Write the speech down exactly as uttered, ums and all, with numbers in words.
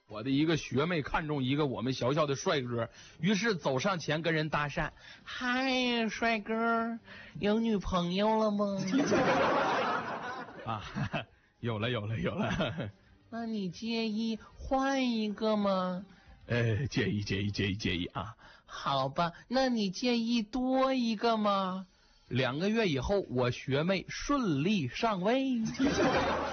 我的一个学妹看中一个我们学校的帅哥，于是走上前跟人搭讪：“嗨，帅哥，有女朋友了吗？”啊，有了有了有了。那你介意换一个吗？呃，介意介意介意介意啊。好吧，那你介意多一个吗？两个月以后，我学妹顺利上位。